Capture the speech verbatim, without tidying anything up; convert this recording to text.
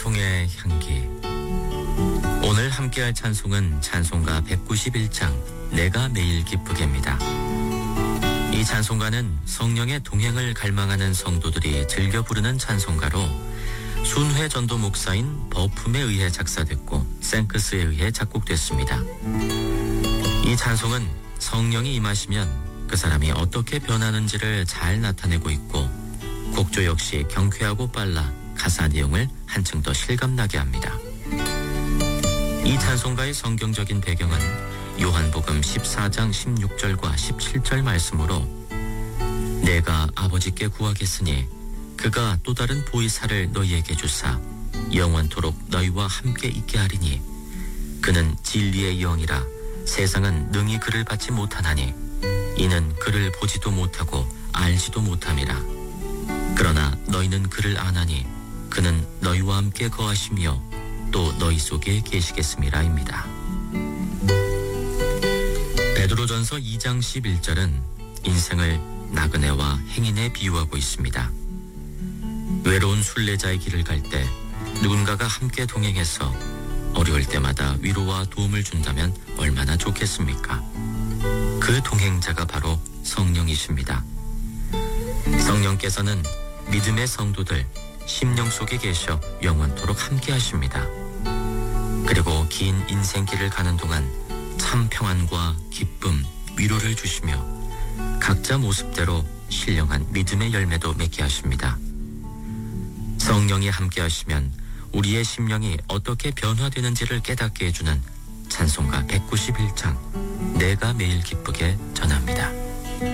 찬송의 향기. 오늘 함께할 찬송은 찬송가 백구십일 장 내가 매일 기쁘게입니다. 이 찬송가는 성령의 동행을 갈망하는 성도들이 즐겨 부르는 찬송가로 순회 전도 목사인 버품에 의해 작사됐고 생크스에 의해 작곡됐습니다. 이 찬송은 성령이 임하시면 그 사람이 어떻게 변하는지를 잘 나타내고 있고 곡조 역시 경쾌하고 빨라 가사 내용을 한층 더 실감나게 합니다. 이 찬송가의 성경적인 배경은 요한복음 십사 장 십육 절과 십칠 절 말씀으로 내가 아버지께 구하겠으니 그가 또 다른 보이사를 너희에게 주사 영원토록 너희와 함께 있게 하리니 그는 진리의 영이라 세상은 능히 그를 받지 못하나니 이는 그를 보지도 못하고 알지도 못함이라. 그러나 너희는 그를 아나니 그는 너희와 함께 거하시며 또 너희 속에 계시겠음이라입니다. 베드로전서 이 장 십일 절은 인생을 나그네와 행인에 비유하고 있습니다. 외로운 순례자의 길을 갈 때 누군가가 함께 동행해서 어려울 때마다 위로와 도움을 준다면 얼마나 좋겠습니까? 그 동행자가 바로 성령이십니다. 성령께서는 믿음의 성도들 심령 속에 계셔 영원토록 함께 하십니다. 그리고 긴 인생길을 가는 동안 참 평안과 기쁨, 위로를 주시며 각자 모습대로 신령한 믿음의 열매도 맺게 하십니다. 성령이 함께 하시면 우리의 심령이 어떻게 변화되는지를 깨닫게 해주는 찬송가 백구십일 장 내가 매일 기쁘게 전합니다.